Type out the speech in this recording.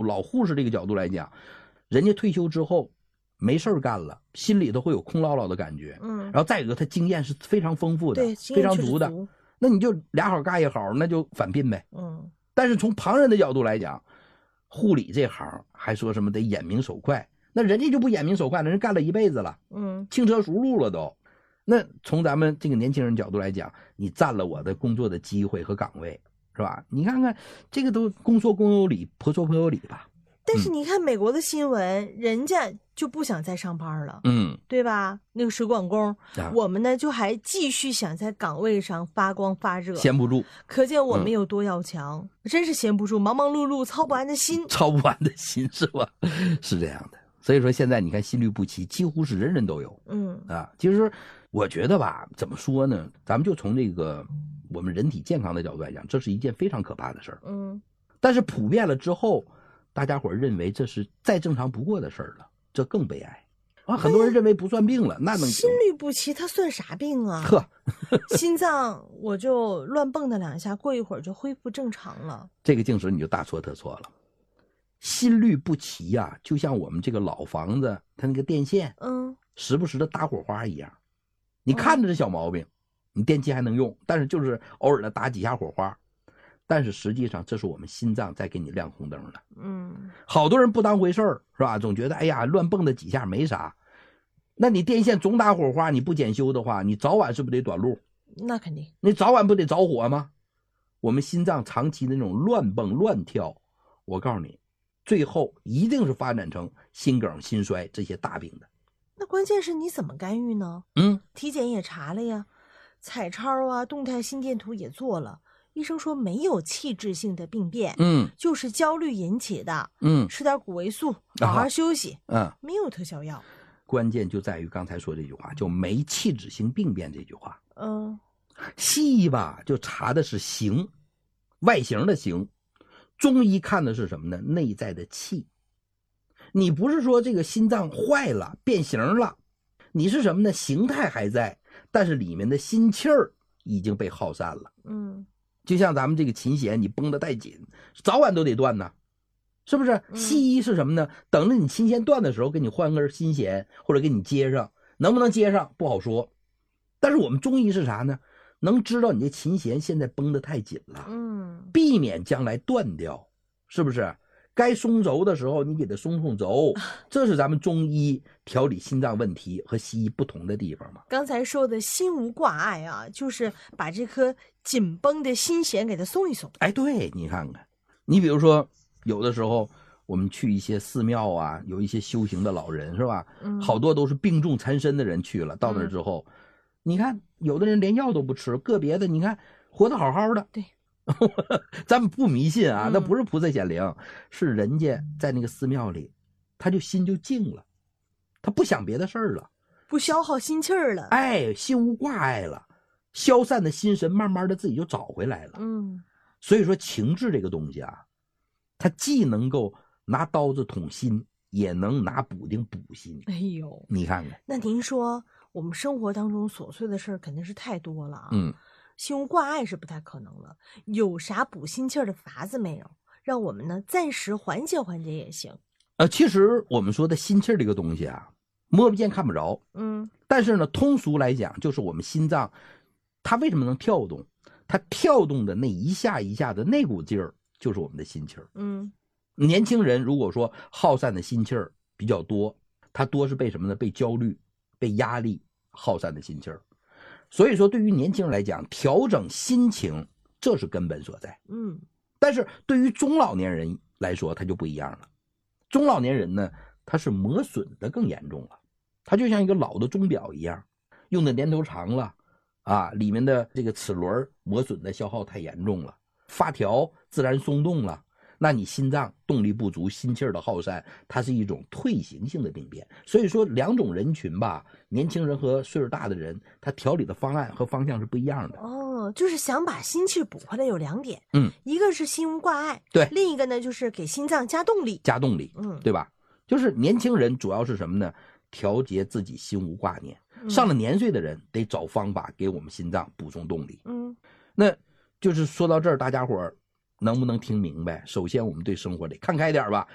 老护士这个角度来讲，人家退休之后没事干了，心里头会有空落落的感觉。然后再一个他经验是非常丰富的， 对， 非常足的。那你就俩好干一好，那就返聘呗。但是从旁人的角度来讲，护理这行还说什么得眼明手快，那人家就不眼明手快了，人干了一辈子了，轻车熟路了都。那从咱们这个年轻人角度来讲，你占了我的工作的机会和岗位，是吧？你看看这个都公说公有理，婆说婆有理吧。 但是你看美国的新闻，人家就不想再上班了，对吧？那个水管工，我们呢就还继续想在岗位上发光发热， 闲不住。 可见我们有多要强，真是闲不住，忙忙碌碌，操不完的心， 操不完的心是吧？是这样的。所以说现在你看心律不齐，几乎是人人都有。其实我觉得吧，怎么说呢？咱们就从这个我们人体健康的角度来讲，这是一件非常可怕的事儿。但是普遍了之后，大家伙认为这是再正常不过的事儿了，这更悲哀啊！很多人认为不算病了，那能心律不齐，它算啥病啊？心脏我就乱蹦跶两下，过一会儿就恢复正常了。 这个净史你就大错特错了。心律不齐呀，就像我们这个老房子它那个电线，时不时的打火花一样。你看着这小毛病，你电器还能用，但是就是偶尔的打几下火花。但是实际上这是我们心脏在给你亮红灯了。好多人不当回事儿，是吧？总觉得哎呀乱蹦的几下没啥。那你电线总打火花，你不检修的话，你早晚是不是得短路？ 那肯定。 你早晚不得着火吗？我们心脏长期的那种乱蹦乱跳，我告诉你，最后一定是发展成心梗、心衰这些大病的。 那关键是你怎么干预呢？体检也查了呀，彩超啊，动态心电图也做了。医生说没有器质性的病变，就是焦虑引起的，吃点谷维素，好好休息，没有特效药。 关键就在于刚才说这句话，就没器质性病变这句话。西医吧就查的是形，外形的形，中医看的是什么呢？内在的气。你不是说这个心脏坏了变形了，你是什么呢？形态还在，但是里面的心气儿已经被耗散了。就像咱们这个琴弦，你绷得太紧，早晚都得断呢，是不是？西医是什么呢？等着你琴弦断的时候，给你换根新弦，或者给你接上，能不能接上不好说。但是我们中医是啥呢？能知道你这琴弦现在绷得太紧了，避免将来断掉，是不是？该松轴的时候，你给它松轴，这是咱们中医调理心脏问题和西医不同的地方嘛。 刚才说的心无挂碍啊，就是把这颗紧绷的心弦给它松一松。 哎，对，你看看，你比如说，有的时候我们去一些寺庙啊，有一些修行的老人，是吧？好多都是病重缠身的人去了，到那之后，你看有的人连药都不吃，个别的你看活得好好的。 对。 咱们不迷信啊，那不是菩萨显灵，是人家在那个寺庙里，他就心就静了，他不想别的事儿了， 不消耗心气儿了， 哎，心无挂碍了，消散的心神慢慢的自己就找回来了。所以说情志这个东西啊，它既能够拿刀子捅心，也能拿补丁补心。 哎呦， 你看看， 那您说我们生活当中琐碎的事儿肯定是太多了啊。心无挂碍是不太可能了，有啥补心气儿的法子没有？让我们呢暂时缓解缓解也行。 其实我们说的心气儿这个东西啊，摸不见看不着，但是呢，通俗来讲，就是我们心脏，它为什么能跳动？它跳动的那一下一下的那股劲儿，就是我们的心气儿。年轻人如果说耗散的心气儿比较多，他多是被什么呢？被焦虑、被压力耗散的心气儿。所以说对于年轻人来讲，调整心情这是根本所在。但是对于中老年人来说他就不一样了。中老年人呢，他是磨损的更严重了，他就像一个老的钟表一样，用的年头长了啊，里面的这个齿轮磨损的消耗太严重了，发条自然松动了，那你心脏动力不足，心气儿的耗散，它是一种退行性的病变。所以说两种人群吧，年轻人和岁数大的人，他调理的方案和方向是不一样的。 就是想把心气补回来有两点，一个是心无挂碍， 对， 另一个呢就是给心脏加动力， 对吧？就是年轻人主要是什么呢？调节自己心无挂念，上了年岁的人得找方法给我们心脏补充动力。那就是说到这儿，大家伙儿能不能听明白？首先我们对生活得看开点吧，